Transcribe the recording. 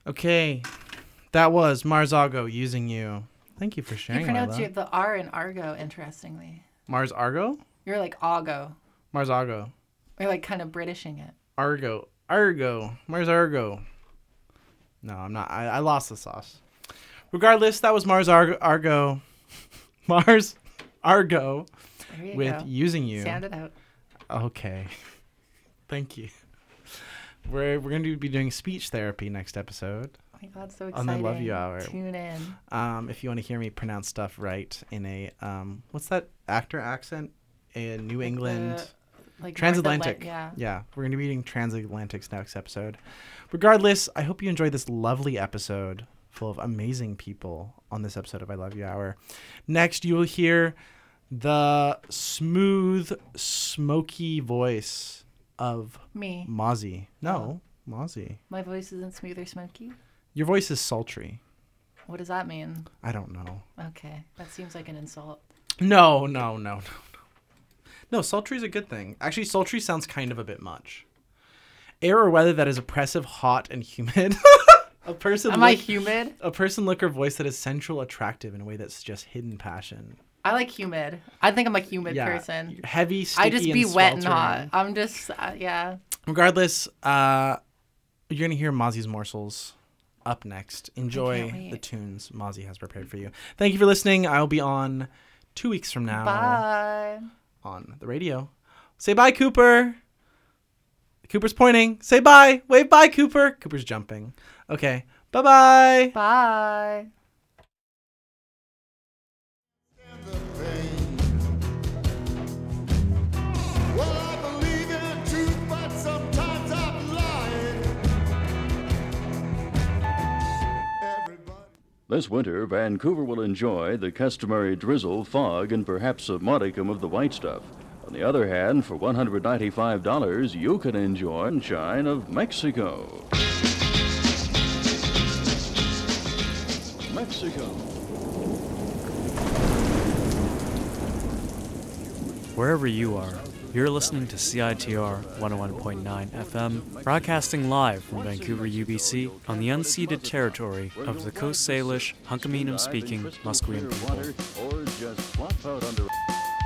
Okay, that was Marzago using you. Thank you for sharing. You pronounce Lila. the R in Argo, interestingly. Mars Argo? You're like Argo. Marzago. You're like kind of Britishing it. Argo. Mars Argo. No, I'm not. I lost the sauce. Regardless, that was Mars Argo. Mars Argo There you with go. using you. Sound it out. Okay. Thank you. We're going to be doing speech therapy next episode. Oh my God, so On exciting. the Love You Hour. Tune in. If you want to hear me pronounce stuff right in a what's that actor accent? In New England. Like Transatlantic. Yeah. We're going to be eating transatlantics next episode. Regardless, I hope you enjoyed this lovely episode full of amazing people on this episode of I Love You Hour. Next, you will hear the smooth, smoky voice of Me. Mozzie. No, Mozzie. My voice isn't smooth or smoky? Your voice is sultry. What does that mean? I don't know. Okay. That seems like an insult. No. No, sultry is a good thing. Actually, sultry sounds kind of a bit much. Air or weather that is oppressive, hot, and humid. A person I humid? A person look or voice that is sensual, attractive in a way that's just hidden passion. I like humid. I think I'm a humid person. Heavy, sticky, I just be and wet and sweltering. hot. I'm just, yeah. Regardless, you're going to hear Mozzie's Morsels up next. Enjoy the tunes Mozzie has prepared for you. Thank you for listening. I'll be on 2 weeks from now. Bye. On the radio. Say bye, Cooper. Cooper's pointing. Say bye. Wave bye, Cooper. Cooper's jumping. Okay. Bye-bye. Bye. This winter, Vancouver will enjoy the customary drizzle, fog, and perhaps a modicum of the white stuff. On the other hand, for $195, you can enjoy sunshine of Mexico. Mexico. Wherever you are, you're listening to CITR 101.9 FM, broadcasting live from Vancouver, UBC, on the unceded territory of the Coast Salish, Hunkaminam-speaking Musqueam people. Or just flop out under